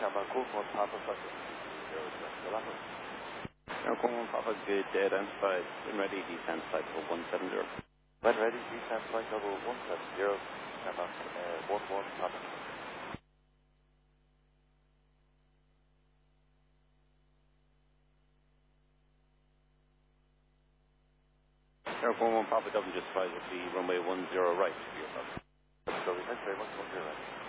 Call from Papa Flight 0 Air Cornwall Papa, good day, identified, when ready, descent flight over 170. When ready, descent flight over 170, stand by 11 Papa. Air Cornwall Papa, W just flight with the runway 10 right for your Papa. So thanks very much, 10 right.